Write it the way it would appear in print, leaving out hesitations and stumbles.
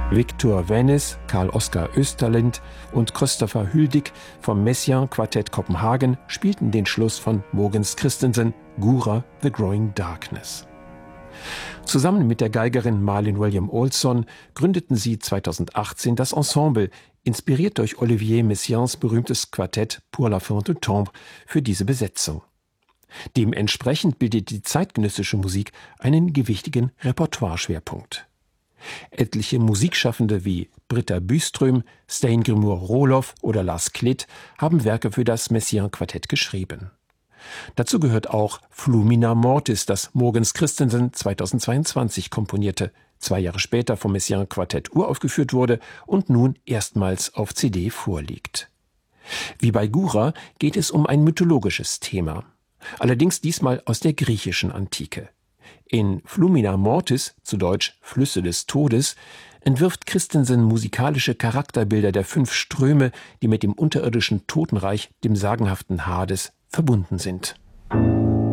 Viktor Wennis, Karl-Oskar Österlind und Christopher Hüldig vom Messiaen Quartett Kopenhagen spielten den Schluss von Mogens Christensen, Gura, The Growing Darkness. Zusammen mit der Geigerin Malin William Olsson gründeten sie 2018 das Ensemble, inspiriert durch Olivier Messiaens berühmtes Quartett Pour la fin du temps für diese Besetzung. Dementsprechend bildet die zeitgenössische Musik einen gewichtigen Repertoireschwerpunkt. Etliche Musikschaffende wie Britta Byström, Steingrimur Rohloff oder Lars Klett haben Werke für das Messiaen-Quartett geschrieben. Dazu gehört auch Flumina Mortis, das Mogens Christensen 2022 komponierte, 2 Jahre später vom Messiaen-Quartett uraufgeführt wurde und nun erstmals auf CD vorliegt. Wie bei Gura geht es um ein mythologisches Thema, allerdings diesmal aus der griechischen Antike. In Flumina Mortis, zu Deutsch Flüsse des Todes, entwirft Christensen musikalische Charakterbilder der 5 Ströme, die mit dem unterirdischen Totenreich, dem sagenhaften Hades, verbunden sind.